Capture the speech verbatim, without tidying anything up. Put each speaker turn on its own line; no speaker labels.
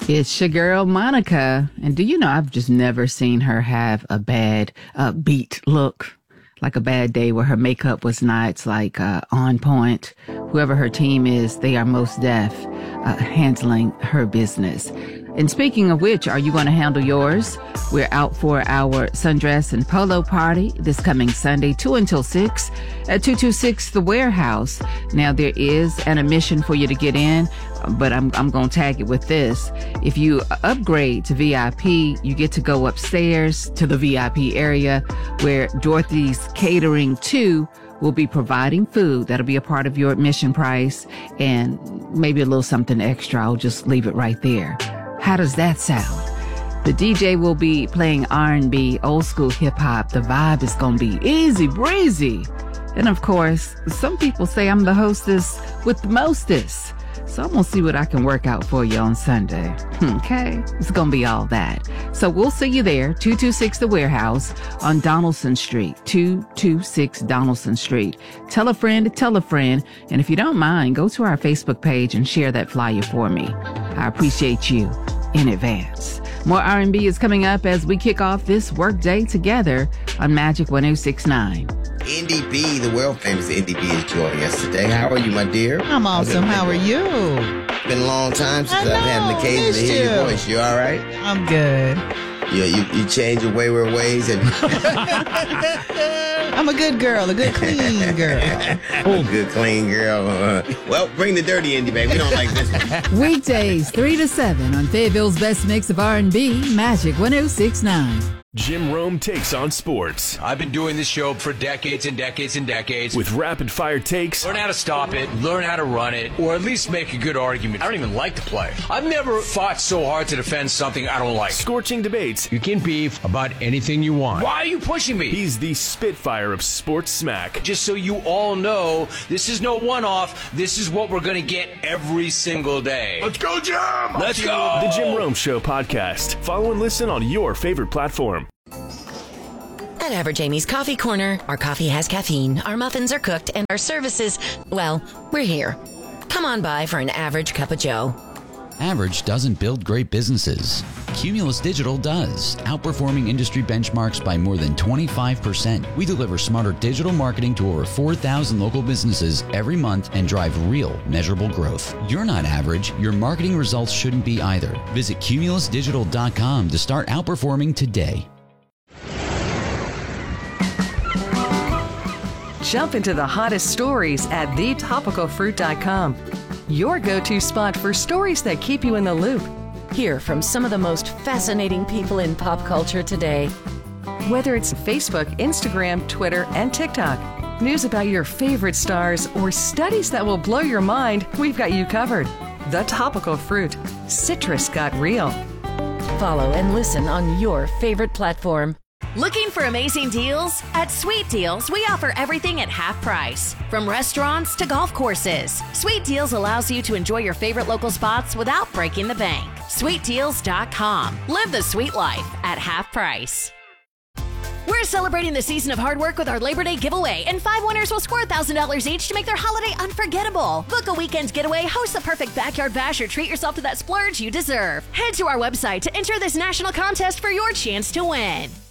It's your girl, Monica. And do you know, I've just never seen her have a bad uh, beat look, like a bad day where her makeup was not like uh, on point. Whoever her team is, they are most deaf, uh, handling her business. And speaking of which, are you going to handle yours? We're out for our sundress and polo party this coming Sunday, two until six at two two six The Warehouse. Now, there is an admission for you to get in, but I'm, I'm going to tag it with this. If you upgrade to V I P, you get to go upstairs to the V I P area where Dorothy's Catering two will be providing food. That'll be a part of your admission price, and maybe a little something extra. I'll just leave it right there. How does that sound? The D J will be playing R and B, old school hip hop. The vibe is going to be easy breezy. And of course, some people say I'm the hostess with the mostest. So I'm going to see what I can work out for you on Sunday. Okay? It's going to be all that. So we'll see you there, two two six The Warehouse on Donaldson Street, two two six Donaldson Street. Tell a friend to tell a friend. And if you don't mind, go to our Facebook page and share that flyer for me. I appreciate you in advance. More R and B is coming up as we kick off this work day together on Magic one oh six point nine.
Indy B, the world famous Indy B, is joining us today. How are you, my dear?
I'm awesome. How are you?
It's been a long time since
I
I've had an
know,
occasion to hear
you.
your voice. You all right?
I'm good.
You, you, you change your wayward ways? Have you...
I'm a good girl, a good clean girl.
Oh, good clean girl. Uh, well, bring the dirty Indy, baby. We don't like this one.
Weekdays, three to seven on Fayetteville's best mix of R and B, Magic one oh six point nine.
Jim Rome takes on sports.
I've been doing this show for decades and decades and decades.
With rapid fire takes.
Learn how to stop it, learn how to run it, or at least make a good argument. I don't even like to play. I've never fought so hard to defend something I don't like.
Scorching debates.
You can beef about anything you want. Why are you pushing me?
He's the Spitfire of sports smack.
Just so you all know, this is no one-off. This is what we're going to get every single day.
Let's go, Jim!
Let's go!
The Jim Rome Show podcast. Follow and listen on your favorite platform.
At Average Amy's Coffee Corner, our coffee has caffeine, our muffins are cooked, and our services, well, we're here. Come on by for an average cup of joe.
Average doesn't build great businesses. Cumulus Digital does, outperforming industry benchmarks by more than twenty-five percent. We deliver smarter digital marketing to over four thousand local businesses every month and drive real, measurable growth. You're not average. Your marketing results shouldn't be either. Visit cumulus digital dot com to start outperforming today.
Jump into the hottest stories at the topical fruit dot com. Your go-to spot for stories that keep you in the loop.
Hear from some of the most fascinating people in pop culture today.
Whether it's Facebook, Instagram, Twitter, and TikTok, news about your favorite stars, or studies that will blow your mind, we've got you covered. The Topical Fruit. Citrus got real.
Follow and listen on your favorite platform.
Looking for amazing deals? At Sweet Deals, we offer everything at half price. From restaurants to golf courses, Sweet Deals allows you to enjoy your favorite local spots without breaking the bank. sweet deals dot com. Live the sweet life at half price. We're celebrating the season of hard work with our Labor Day giveaway, and five winners will score one thousand dollars each to make their holiday unforgettable. Book a weekend getaway, host the perfect backyard bash, or treat yourself to that splurge you deserve. Head to our website to enter this national contest for your chance to win.